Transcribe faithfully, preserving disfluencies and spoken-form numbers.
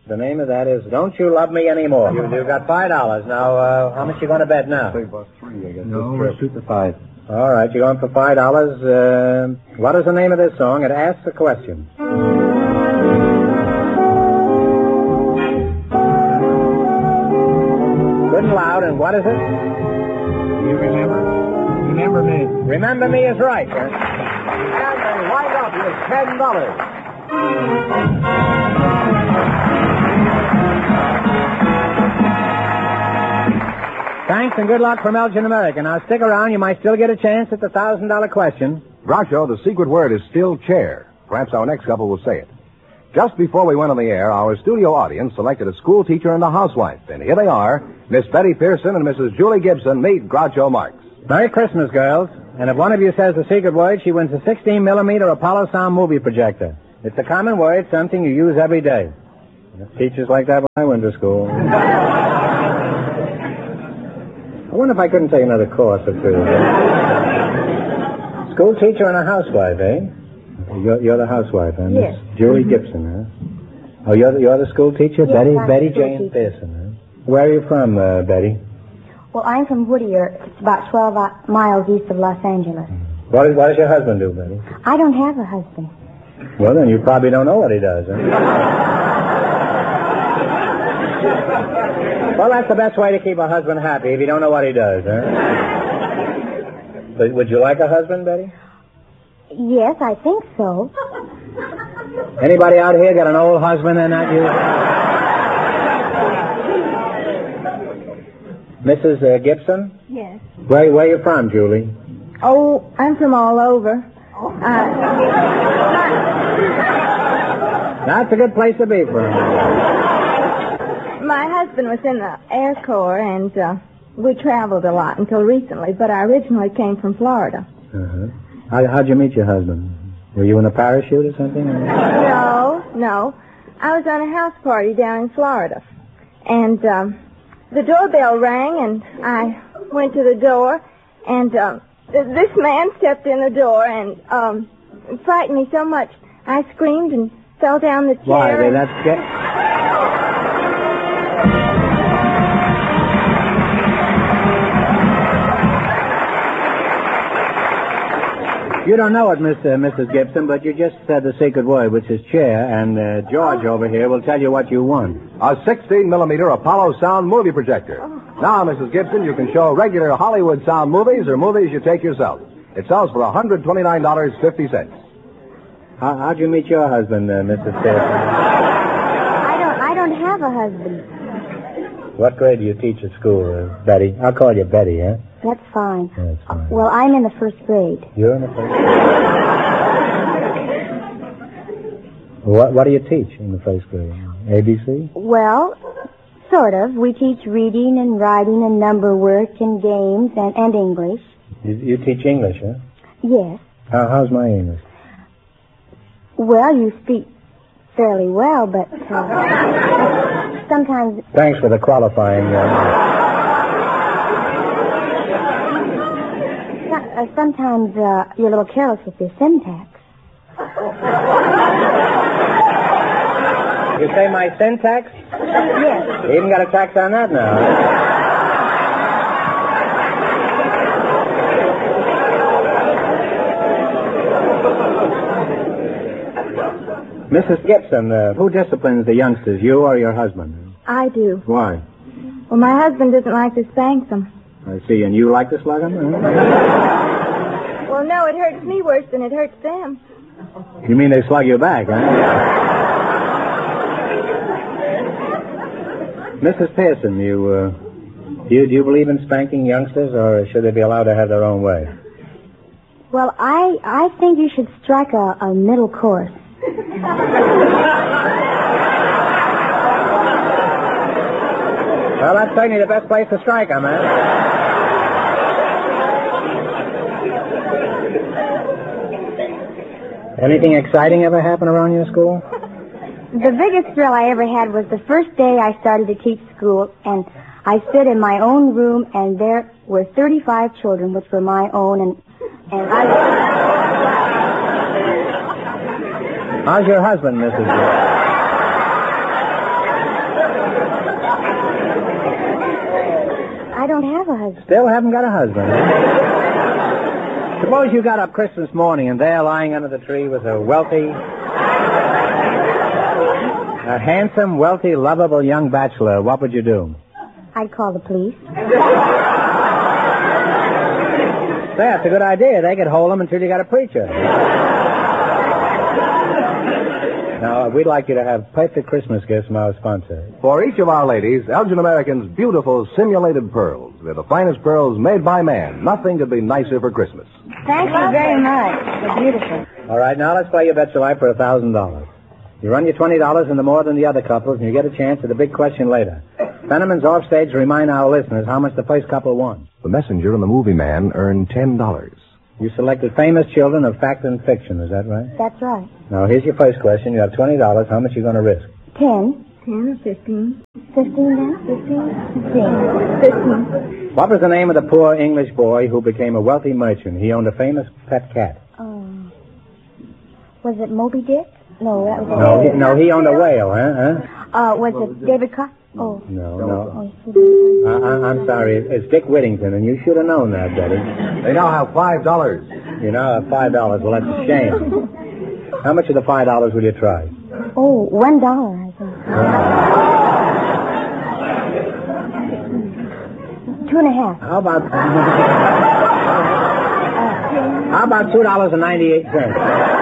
The name of that is Don't You Love Me Anymore. You, you've got five dollars. Now, uh, how much you going to bet now? Three bucks, three, I guess. No, we'll shoot the five. All right, you're going for five dollars. Uh, what is the name of this song? It asks a question. Good and loud, and what is it? You remember? Remember me. Remember Me is right. Huh? And then wind up with ten dollars. Thanks and good luck from Elgin American. Now stick around. You might still get a chance at the one thousand dollars question. Groucho, the secret word is still chair. Perhaps our next couple will say it. Just before we went on the air, our studio audience selected a school teacher and a housewife. And here they are, Miss Betty Pearson and Missus Julie Gibson. Meet Groucho Marx. Merry Christmas, girls. And if one of you says the secret word, she wins a sixteen millimeter Apollo Sound movie projector. It's a common word, something you use every day. Teachers like that when I went to school. I wonder if I couldn't take another course or two. School teacher and a housewife, eh? You're, you're the housewife, huh? Yes. Miss Julie Gibson, huh? Oh, you're the, you're the school teacher? Yes, Betty I'm Betty the school Jane teacher. Pearson, huh? Where are you from, uh, Betty? Well, I'm from Whittier. It's about twelve miles east of Los Angeles. What, is, what does your husband do, Betty? I don't have a husband. Well, then you probably don't know what he does, huh? Well, that's the best way to keep a husband happy if you don't know what he does, huh? But would you like a husband, Betty? Yes, I think so. Anybody out here got an old husband and not you? Missus Uh, Gibson? Yes. Where, where are you from, Julie? Oh, I'm from all over. Uh, That's a good place to be from. my husband was in the Air Corps, and uh, we traveled a lot until recently, but I originally came from Florida. Uh-huh. How, how'd you meet your husband? Were you in a parachute or something? No, no. I was on a house party down in Florida, and um, the doorbell rang, and I went to the door, and um, th- this man stepped in the door and um, frightened me so much, I screamed and fell down the chair. Why? They and... let get... You don't know it, Mister Missus Gibson, but you just said the secret word, which is chair, and uh, George over here will tell you what you won. A sixteen millimeter Apollo Sound movie projector. Now, Missus Gibson, you can show regular Hollywood sound movies or movies you take yourself. It sells for one hundred twenty-nine dollars and fifty cents. How, how'd you meet your husband, uh, Missus Pearson? I don't, I don't have a husband. What grade do you teach at school, uh, Betty? I'll call you Betty, huh? That's fine. That's fine. Well, I'm in the first grade. You're in the first grade? What, what do you teach in the first grade? A B C? Well, sort of. We teach reading and writing and number work and games and, and English. You, you teach English, huh? Yes. How, how's my English? Well, you speak fairly well, but uh, sometimes... Thanks for the qualifying. Uh, so- uh, sometimes uh, you're a little careless with your syntax. you say my syntax? Yes. You even got a tax on that now. Missus Gibson, uh, who disciplines the youngsters, you or your husband? I do. Why? Well, my husband doesn't like to spank them. I see, and you like to slug them? Huh? Well, no, it hurts me worse than it hurts them. You mean they slug you back, huh? Missus Pearson, you, uh, do you, do you believe in spanking youngsters, or should they be allowed to have their own way? Well, I, I think you should strike a, a middle course. Well, that's certainly the best place to strike them, huh? Anything exciting ever happen around your school? The biggest thrill I ever had was the first day I started to teach school, and I stood in my own room, and there were thirty-five children, which were my own, and, and I... How's your husband, Missus a husband. Still haven't got a husband. Huh? Suppose you got up Christmas morning and there lying under the tree was a wealthy, a handsome, wealthy, lovable young bachelor. What would you do? I'd call the police. That's a good idea. They could hold him until you got a preacher. Now, we'd like you to have perfect Christmas gifts from our sponsor. For each of our ladies, Elgin American's beautiful simulated pearls. They're the finest pearls made by man. Nothing could be nicer for Christmas. Thank you very much. They're beautiful. All right, now let's play You Bet Your Life for a thousand dollars. You run your twenty dollars into more than the other couples, and you get a chance at the big question later. Fenneman's off stage to remind our listeners how much the first couple won. The messenger and the movie man earned ten dollars. You selected famous children of fact and fiction, is that right? That's right. Now, here's your first question. You have twenty dollars. How much are you going to risk? Ten. Ten or fifteen? Fifteen then? Fifteen? Fifteen. Fifteen. What was the name of the poor English boy who became a wealthy merchant? He owned a famous pet cat. Um, was it Moby Dick? No, that was... No, he, no, he owned a whale, huh? huh? Uh, was it David Cox? Oh. No, no. Oh, I, I, I'm sorry. It's Dick Whittington, and you should have known that, Betty. They now have five dollars. You now have five dollars. Well, that's a shame. How much of the five dollars will you try? Oh, one dollar, I think. Two and a half. How about... How about two dollars and ninety-eight cents?